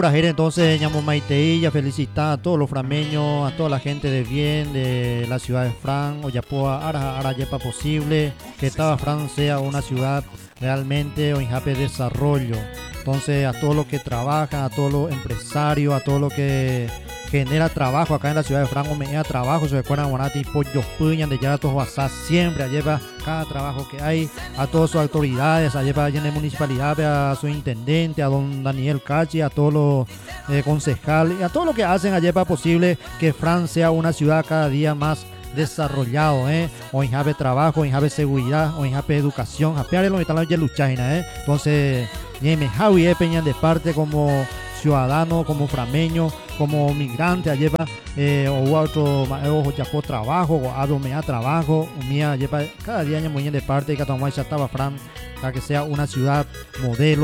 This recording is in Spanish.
Entonces, llamo Maiteí, ya felicitar a todos los frameños, a toda la gente de bien de la ciudad de Fran, Oyapoa, Ara Yepa posible, que esta Fran sea una ciudad realmente o de desarrollo. Entonces, a todos los que trabajan, a todos los empresarios, a todos los que genera trabajo acá en la ciudad de Fran, o me da trabajo, se recuerdan Guanati, Pollos Puñan, de ya todos WhatsApp, siempre lleva cada trabajo que hay, a todas sus autoridades, a lleva allá en la municipalidad, a su intendente, a don Daniel Cachi, a todos los concejales, y a todo lo que hacen allá para posible que Fran sea una ciudad cada día más desarrollado, o en jabe trabajo, en jabe seguridad, o en jabe educación, japear lo que están ya luchando, entonces, y me javi peñan de parte como ciudadano, como frameño, como migrante, lleva o otro o ya por trabajo, o algo me da trabajo, mía lleva cada día muy bien de parte que tomar ya estaba Fran para que sea una ciudad modelo.